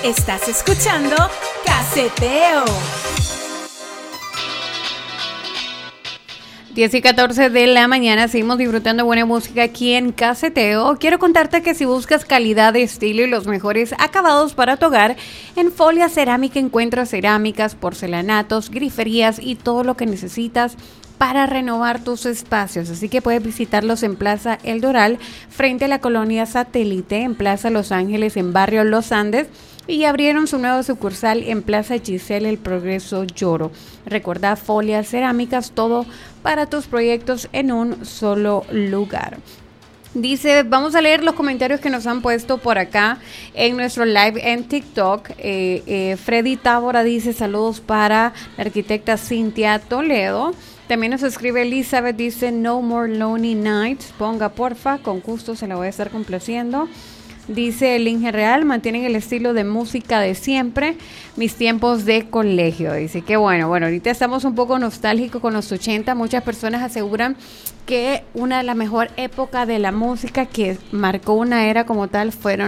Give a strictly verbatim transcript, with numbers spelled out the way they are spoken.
Estás escuchando Caseteo. diez y catorce de la mañana, seguimos disfrutando buena música aquí en Caseteo. Quiero contarte que si buscas calidad de estilo y los mejores acabados para tu hogar, en Folia Cerámica encuentras cerámicas, porcelanatos, griferías y todo lo que necesitas para renovar tus espacios. Así que puedes visitarlos en Plaza El Doral, frente a la colonia Satélite, en Plaza Los Ángeles, en Barrio Los Andes, y abrieron su nuevo sucursal en Plaza Giselle, El Progreso, Lloro. Recordá, Folia Cerámicas, todo para tus proyectos en un solo lugar. Dice, vamos a leer los comentarios que nos han puesto por acá en nuestro live en TikTok. Eh, eh, Freddy Tábora dice, saludos para la arquitecta Cintia Toledo. También nos escribe Elizabeth, dice, no more lonely nights. Ponga porfa, con gusto se la voy a estar complaciendo. Dice el Inge Real, mantienen el estilo de música de siempre, mis tiempos de colegio. Dice que bueno, bueno, ahorita estamos un poco nostálgicos con los ochenta. Muchas personas aseguran que una de las mejores épocas de la música que marcó una era como tal fueron